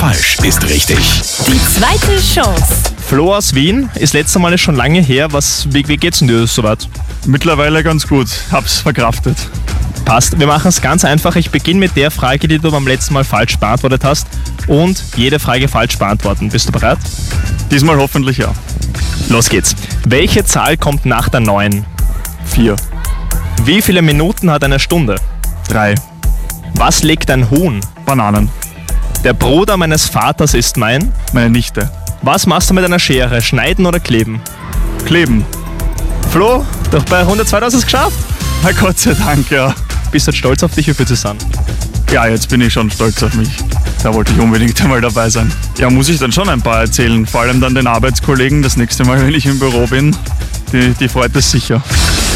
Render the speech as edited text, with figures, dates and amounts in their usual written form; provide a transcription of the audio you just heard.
falsch ist richtig. Die zweite Chance. Flo aus Wien, ist letztes Mal schon lange her. Wie geht's denn dir soweit? Mittlerweile ganz gut, hab's verkraftet. Passt, wir machen es ganz einfach. Ich beginne mit der Frage, die du beim letzten Mal falsch beantwortet hast und jede Frage falsch beantworten. Bist du bereit? Diesmal hoffentlich ja. Los geht's. Welche Zahl kommt nach der 9? 4, Wie viele Minuten hat eine Stunde? 3, Was legt ein Huhn? Bananen, Der Bruder meines Vaters ist mein? meine Nichte. Was machst du mit einer Schere? Schneiden oder kleben? Kleben. Flo, doch bei Runde 2 hast du es geschafft. Na Gott sei Dank, ja. Bist du jetzt stolz auf dich, wie fühlt es sich an? Ja, jetzt bin ich schon stolz auf mich. Da wollte ich unbedingt einmal dabei sein. Ja, muss ich dann schon ein paar erzählen. Vor allem dann den Arbeitskollegen das nächste Mal, wenn ich im Büro bin. Die freut es sicher.